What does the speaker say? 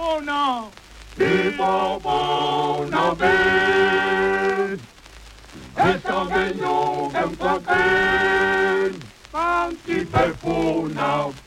bona. Viva bona vez. Esta venho en papel. Panti per bona